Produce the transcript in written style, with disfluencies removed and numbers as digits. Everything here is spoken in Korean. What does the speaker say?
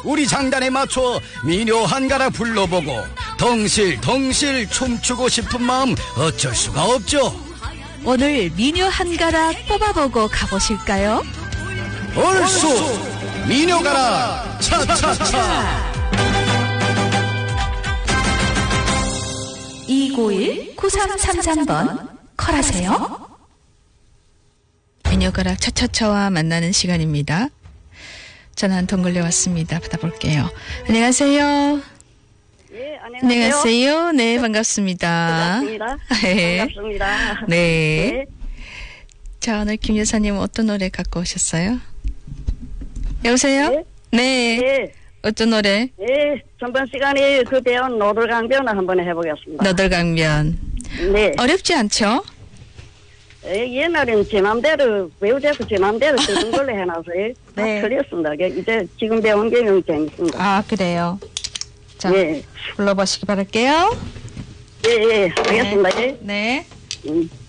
우리 장단에 맞춰 미녀 한가라 불러보고 덩실덩실 춤추고 싶은 마음 어쩔 수가 없죠. 오늘 미녀 한가락 뽑아보고 가보실까요? 얼쑤 미녀가라 차차차. 291-9333번 콜하세요. 미녀가락 차차차와 만나는 시간입니다. 전화 한 통 걸려왔습니다. 받아볼게요. 안녕하세요. 예, 안녕하세요. 안녕하세요. 네, 반갑습니다. 반갑습니다. 네. 반갑습니다. 네. 네. 자, 오늘 김 여사님 어떤 노래 갖고 오셨어요? 여보세요? 네. 네. 네. 어떤 노래? 예, 전번 시간에 그 배운 노들강변을 한번 해보겠습니다. 너덜강변. 네. 어렵지 않죠? 예, 옛날에는 제 맘대로, 배우자고 제 맘대로 쓰는 걸로 해놔서 다 네. 틀렸습니다. 이제 지금 배운 게 너무 재밌습니다. 아, 그래요. 자, 예. 불러보시기 바랄게요. 예, 예, 알겠습니다. 예. 네. 음.